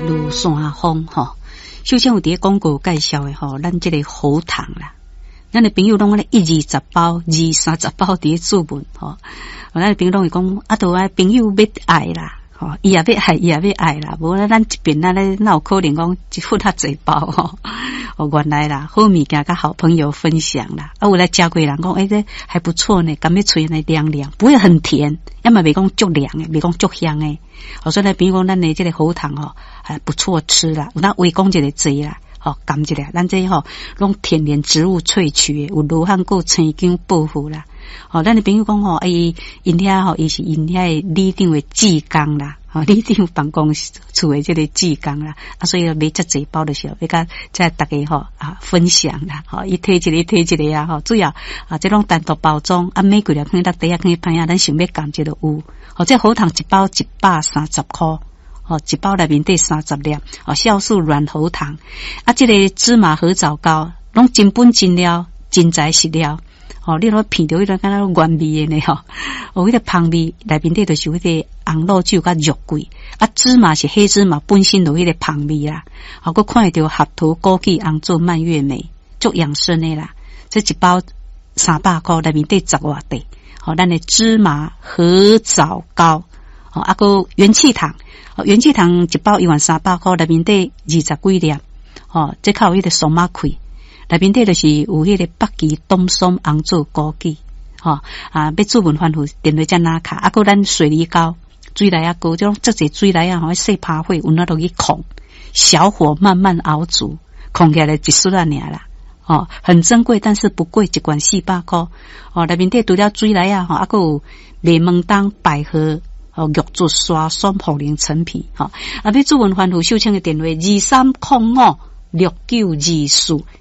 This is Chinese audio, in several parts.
如山峰吼。首先有伫广告介绍的吼，咱这个喉糖啦，咱的朋友拢咧120包、230包伫注文吼，咱的朋友拢会讲啊，都朋友要爱啦。吼，伊也要爱，伊也要爱啦。无咱这边咱咧，哪有可能讲一份较济包吼？哦，原来啦，好物件甲好朋友分享啦。啊，有来食过人讲，这还不错呢，甘要吹来凉凉，不会很甜，要么袂讲足凉诶，袂讲足香诶。哦，所以比如讲咱的这个喉糖吼，还不错吃啦。有咱围讲一个济啦，吼，甘一个，咱这吼拢天然植物萃取诶，有罗汉果、青姜保护啦。哦，咱的朋友讲吼，因遐吼，伊是因遐里长的志工啦，哦，里长办公处的这个志工啦，啊，所以要买遮济包的时候，要甲再大家吼分享啦，吼，伊摕一个啊，吼，主要这种单独包装啊，每几粒可以落底啊，可以拍啊，咱想要感觉都有。哦，这喉糖一包130块，哦，一包内面得30粒，哦，酵素软喉糖，啊，这个芝麻合枣糕，拢真本真料，真材实料。哦，你若闻到迄个敢若原味的呢吼，哦，迄个香味内面底就是迄个红肉酒甲肉桂，啊，芝麻是黑芝麻本身就迄个香味啦，哦，佮看到合桃、枸杞、红枣、蔓越莓，足养生的啦。这一包300块，内面底10外块，哦，咱的芝麻合枣糕，哦，啊，佮元气糖，哦，元气糖一包13000块，内面底20几粒，哦，这靠有迄个松马块。内面底就是有迄个北极冬松红枣枸杞，吼要注文番号电话才拿卡，啊，佮咱水梨膏、水梨啊膏，这种这些水梨啊，吼细拍火，有那落去控，小火慢慢熬煮，控起来一束啊尔啦，哦，很珍贵，但是不贵，一罐400块，哦，内面底除了水梨啊，吼，啊，佮有麦门冬、百合。哦，玉竹刷酸茯苓陈皮，吼，啊，要注文番号收请的电话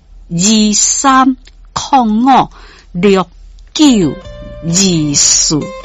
23056924。23056924